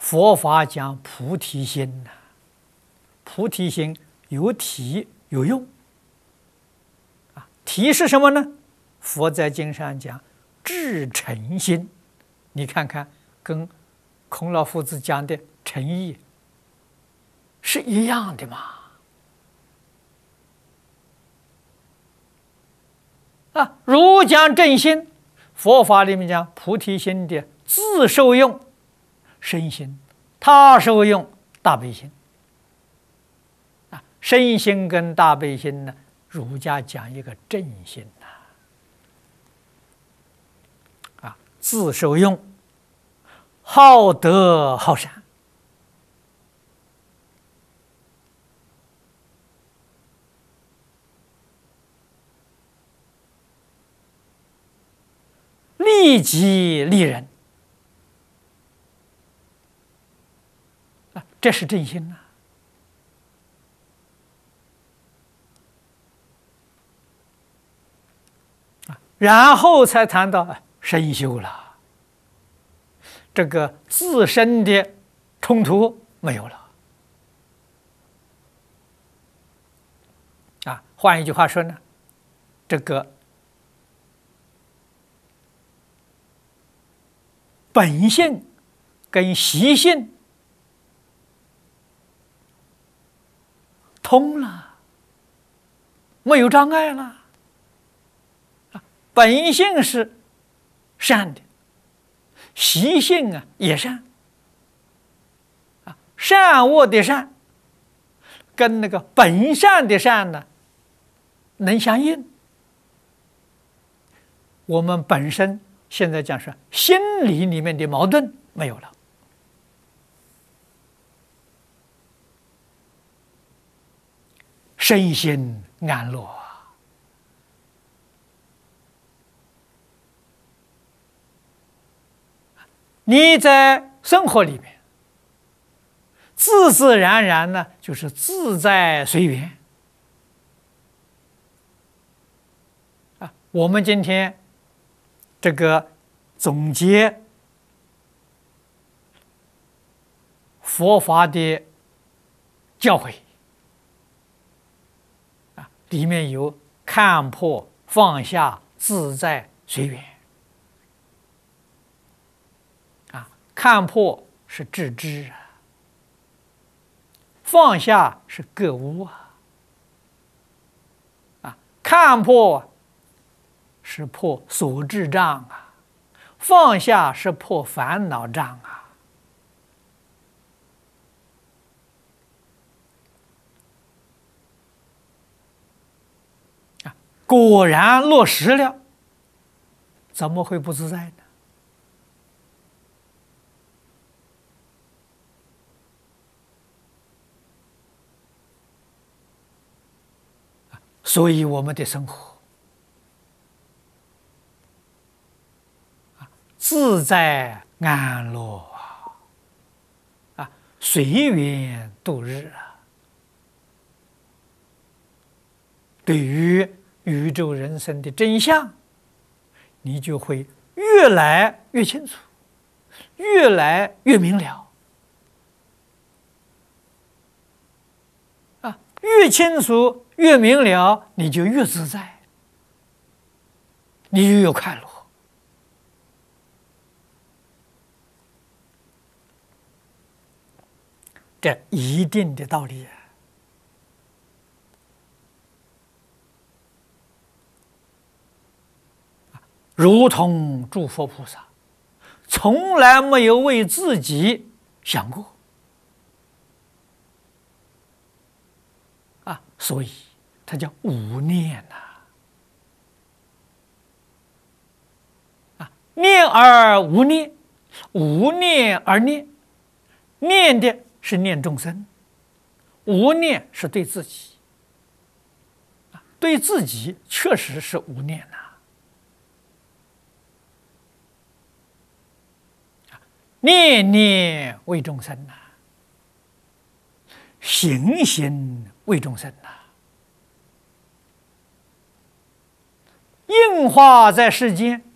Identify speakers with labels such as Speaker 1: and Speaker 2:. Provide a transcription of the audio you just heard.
Speaker 1: 佛法讲菩提心呐，菩提心有体有用啊。体是什么呢？佛在经上讲至诚心，你看看跟孔老夫子讲的诚意是一样的嘛？啊，如讲正心，佛法里面讲菩提心的自受用身心，他受用大悲心。啊，身心跟大悲心呢，儒家讲一个正心呐。啊，自受用，好德好善。利己利人，啊，这是正心呐。然后才谈到身修了，这个自身的冲突没有了。啊，换一句话说呢，这个本性跟习性通了，没有障碍了。本性是善的，习性啊也善，啊，善恶的善跟那个本善的善呢能相应。我们本身现在讲是心理里面的矛盾没有了，身心安乐。你在生活里面自自然然呢，就是自在随缘啊。我们今天这个总结佛法的教诲啊，里面有看破放下自在随缘。看破是致知啊，放下是觉悟啊。啊，看破是破所知障啊，放下是破烦恼障啊。啊，果然落实了，怎么会不自在呢？所以我们的生活自在安乐啊，随缘度日啊。对于宇宙人生的真相，你就会越来越清楚，越来越明了啊。越清楚越明了，你就越自在，你就越快乐。这一定的道理啊。如同诸佛菩萨从来没有为自己想过啊，所以它叫无念呐。啊，念而无念，无念而念，念的是念众生，无念是对自己。对自己确实是无念呐。念念为众生呐，行行为众生呐。应化在世间，